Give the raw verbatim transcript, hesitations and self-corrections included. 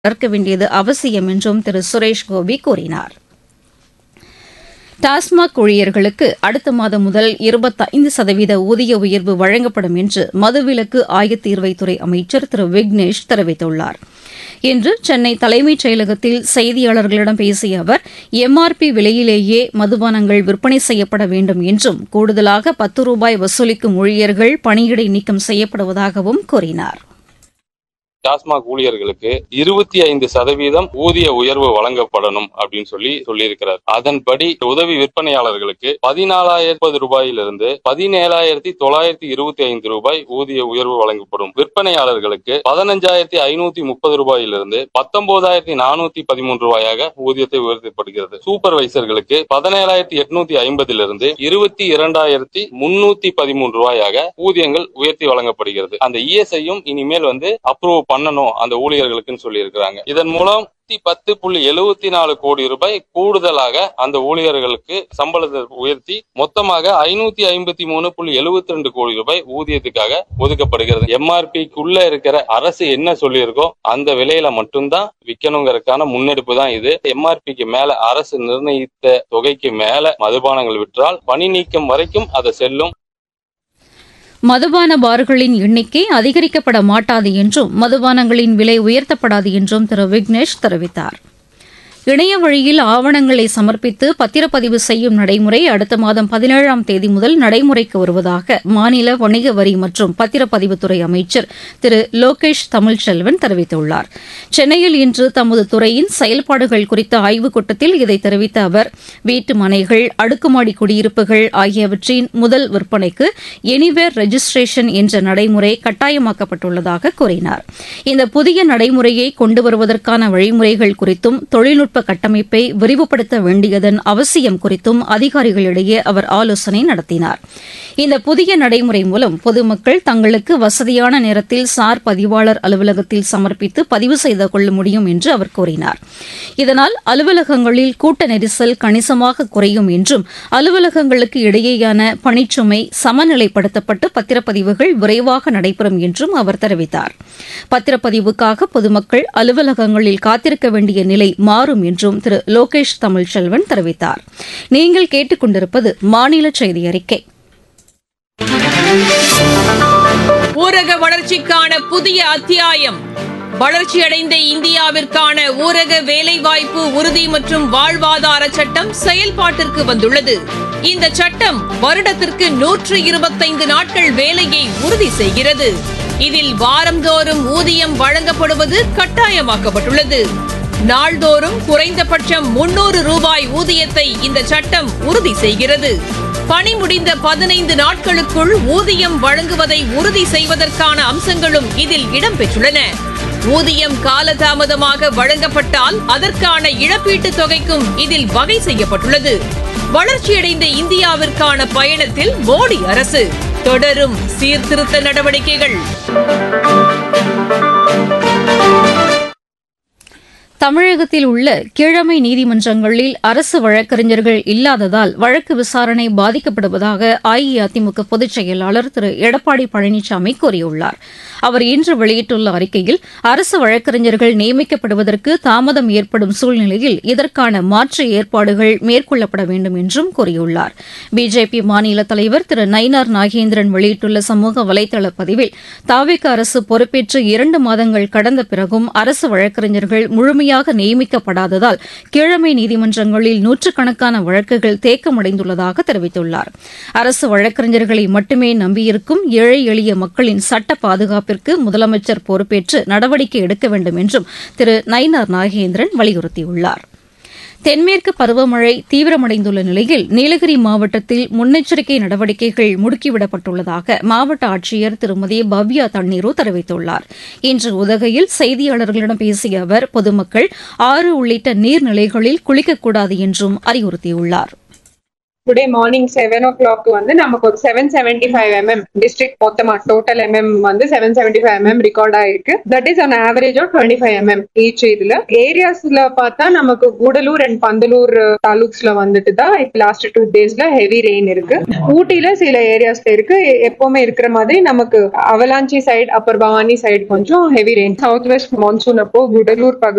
வளர்க்க வேண்டியது அவசியம் என்றும் திரு சுரேஷ் கோபி கூறினார். டாஸ்மாக் ஊழியர்களுக்கு அடுத்த மாதம் முதல் இருபத்தைந்து சதவீத ஊதிய உயர்வு வழங்கப்படும் என்று மதுவிலக்கு ஆயத்தீர்வைத்துறை அமைச்சர் திரு விக்னேஷ் தெரிவித்துள்ளார். இன்று சென்னை தலைமைச் செயலகத்தில் செய்தியாளர்களிடம் பேசிய அவர் எம்ஆர்பி விலையிலேயே மதுபானங்கள் விற்பனை செய்யப்பட வேண்டும் என்றும் கூடுதலாக பத்து ரூபாய் வசூலிக்கும் ஊழியர்கள் பணியிடை நீக்கம் செய்யப்படுவதாகவும் கூறினார். டாஸ்மாக் ஊழியர்களுக்கு இருபத்தி ஐந்து சதவீதம் ஊதிய உயர்வு வழங்கப்படணும் அப்படின்னு சொல்லி சொல்லியிருக்கிறார். அதன்படி உதவி விற்பனையாளர்களுக்கு பதினாலாயிரத்தி ரூபாயிலிருந்து பதினேழாயிரத்தி தொள்ளாயிரத்தி இருபத்தி ஐந்து ரூபாய் ஊதிய உயர்வு வழங்கப்படும். விற்பனையாளர்களுக்கு பதினஞ்சாயிரத்தி ஐநூத்தி முப்பது ரூபாயிலிருந்து பத்தொன்பதாயிரத்தி நானூத்தி பதிமூன்று ரூபாயாக ஊதியத்தை உயர்த்தப்படுகிறது. சூப்பர்வைசர்களுக்கு பதினேழாயிரத்தி எட்நூத்தி ஐம்பதிலிருந்து இருபத்தி இரண்டாயிரத்தி முன்னூத்தி பதிமூன்று ரூபாயாக ஊதியங்கள் உயர்த்தி வழங்கப்படுகிறது. அந்த இஎஸ்ஐயும் இனிமேல் வந்து அப்ரூவ் பண்ணணும் அந்த ஊழியர்களுக்குன்னு சொல்லி இருக்கிறாங்க. இதன் மூலம் பத்து புள்ளி எழுபத்தி நாலு கோடி ரூபாய் கூடுதலாக அந்த ஊழியர்களுக்கு சம்பளத்தை உயர்த்தி மொத்தமாக ஐநூத்தி ஐம்பத்தி மூணு புள்ளி எழுபத்தி ரெண்டு கோடி ரூபாய் ஊதியத்துக்காக ஒதுக்கப்படுகிறது. எம்ஆர்பிக்குள்ள இருக்கிற அரசு என்ன சொல்லியிருக்கோ அந்த விலையில மட்டும்தான் விற்கணுங்கிறதுக்கான முன்னெடுப்பு தான் இது. எம்ஆர்பிக்கு மேல அரசு நிர்ணயித்த தொகைக்கு மேல மதுபானங்கள் விற்றால் பணி நீக்கம் வரைக்கும் அதை செல்லும். மதுபான பார்களின் எண்ணிக்கை அதிகரிக்கப்பட மாட்டாது என்றும் மதுபானங்களின் விலை உயர்த்தப்படாது என்றும் திரு விக்னேஷ் தெரிவித்தார். இணைய வழியில் ஆவணங்களை சமர்ப்பித்து பத்திரப்பதிவு செய்யும் நடைமுறை அடுத்த மாதம் பதினேழாம் தேதி முதல் நடைமுறைக்கு வருவதாக மாநில வணிக வரி மற்றும் பத்திரப்பதிவுத்துறை அமைச்சர் திரு லோகேஷ் தமிழ்ச்செல்வன் தெரிவித்துள்ளார். சென்னையில் இன்று தமது துறையின் செயல்பாடுகள் குறித்த ஆய்வுக் கூட்டத்தில் இதை தெரிவித்த அவர் வீட்டு மனைகள், அடுக்குமாடி குடியிருப்புகள் ஆகியவற்றின் முதல் விற்பனைக்கு எனிவேர் ரெஜிஸ்ட்ரேஷன் என்ற நடைமுறை கட்டாயமாக்கப்பட்டுள்ளதாக கூறினார். இந்த புதிய நடைமுறையை கொண்டு வருவதற்கான வழிமுறைகள் குறித்தும் தொழில்நுட்ப கட்டமைப்பை விரிவுபடுத்த வேண்டியதன் அவசியம் குறித்தும் அதிகாரிகளிடையே அவர் ஆலோசனை நடத்தினார். இந்த புதிய நடைமுறை மூலம் பொதுமக்கள் தங்களுக்கு வசதியான நேரத்தில் சார் பதிவாளர் அலுவலகத்தில் சமர்ப்பித்து பதிவு செய்து கொள்ள முடியும் என்று அவர் கூறினார். இதனால் அலுவலகங்களில் கூட்ட நெரிசல் கணிசமாக குறையும் என்றும் அலுவலகங்களுக்கு இடையேயான பணிச்சுமை சமநிலைப்படுத்தப்பட்டு பத்திரப்பதிவுகள் விரைவாக நடைபெறும் என்றும் அவர் தெரிவித்தார். பத்திரப்பதிவுக்காக பொதுமக்கள் அலுவலகங்களில் காத்திருக்க வேண்டிய நிலை மாறும் என்றும் திரு லோகேஷ் தமிழ்ச்செல்வன் தெரிவித்தார். நீங்கள் கேட்டுக் கொண்டிருப்பது மாநில செய்தி அறிக்கை. ஊரக வளர்ச்சிக்கான புதிய அத்தியாயம். வளர்ச்சியடைந்த இந்தியாவிற்கான ஊரக வேலைவாய்ப்பு உறுதி மற்றும் வாழ்வாதார சட்டம் செயல்பாட்டிற்கு வந்துள்ளது. இந்த சட்டம் வருடத்திற்கு நூற்று இருபத்தைந்து நாட்கள் வேலையை உறுதி செய்கிறது. இதில் வாரந்தோறும் ஊதியம் வழங்கப்படுவது கட்டாயமாக்கப்பட்டுள்ளது. நாள்தோறும் குறைந்தபட்சம் முன்னூறு ரூபாய் ஊதியத்தை இந்த சட்டம் உறுதி செய்கிறது. பணி முடிந்த பதினைந்து நாட்களுக்குள் ஊதியம் வழங்குவதை உறுதி செய்வதற்கான அம்சங்களும் இதில் இடம்பெற்றுள்ளன. ஊதியம் காலதாமதமாக வழங்கப்பட்டால் அதற்கான இழப்பீட்டுத் தொகைக்கும் இதில் வகை செய்யப்பட்டுள்ளது. வளர்ச்சியடைந்த இந்தியாவிற்கான பயணத்தில் மோடி அரசு தொடரும் சீர்திருத்த நடவடிக்கைகள். தமிழகத்தில் உள்ள கீழமை நீதிமன்றங்களில் அரசு வழக்கறிஞர்கள் இல்லாததால் வழக்கு விசாரணை பாதிக்கப்படுவதாக அஇஅதிமுக பொதுச் செயலாளர் திரு எடப்பாடி பழனிசாமி கூறியுள்ளார். அவர் இன்று வெளியிட்டுள்ள அறிக்கையில் அரசு வழக்கறிஞர்கள் நியமிக்கப்படுவதற்கு தாமதம் ஏற்படும் சூழ்நிலையில் இதற்கான மாற்று ஏற்பாடுகள் மேற்கொள்ளப்பட வேண்டும் என்றும் கூறியுள்ளார். பிஜேபி மாநில தலைவர் திரு நயினார் நாகேந்திரன் வெளியிட்டுள்ள சமூக வலைதள பதிவில் தாவேக அரசு பொறுப்பேற்று இரண்டு மாதங்கள் கடந்த பிறகும் அரசு வழக்கறிஞர்கள் முழுமையாக நியமிக்கப்படாததால் கீழமை நீதிமன்றங்களில் நூற்றுக்கணக்கான வழக்குகள் தேக்கமடைந்துள்ளதாக தெரிவித்துள்ளார். அரசு வழக்கறிஞர்களை மட்டுமே நம்பியிருக்கும் ஏழை எளிய மக்களின் சட்ட பாதுகாப்பிற்கு முதலமைச்சர் பொறுப்பேற்று நடவடிக்கை எடுக்க வேண்டும் என்றும் திரு நயினார் நாகேந்திரன் வலியுறுத்தியுள்ளார். தென்மேற்கு பருவமழை தீவிரமடைந்துள்ள நிலையில் நீலகிரி மாவட்டத்தில் முன்னெச்சரிக்கை நடவடிக்கைகள் முடுக்கிவிடப்பட்டுள்ளதாக மாவட்ட ஆட்சியர் திருமதி பவ்யா தண்ணீரு தெரிவித்துள்ளார். இன்று உதகையில் செய்தியாளர்களிடம் பேசிய அவர் பொதுமக்கள் ஆறு உள்ளிட்ட நீர்நிலைகளில் குளிக்கக்கூடாது என்றும் அறிவுறுத்தியுள்ளார். டுடே மார்னிங் செவன் ஓ கிளாக் வந்து நமக்கு ஒரு seven seventy five MM district மொத்தமா டோட்டல் எம்எம் வந்து seven seventy five MM record ஆயிருக்கு. That is on average of twenty five MM each. இதுல ஏரியாஸ்ல பார்த்தா நமக்கு கூடலூர் அண்ட் பந்தலூர் தாலுக்ஸ்ல வந்துட்டு தான் லாஸ்ட் டூ டேஸ்ல ஹெவி ரெயின் இருக்கு. ஊட்டில சில ஏரியாஸ்ல இருக்கு. எப்பவுமே இருக்கிற மாதிரி நமக்கு avalanche side, Appar Bhavani side கொஞ்சம் heavy rain. South west monsoon அப்போ கூடலூர் பகுதி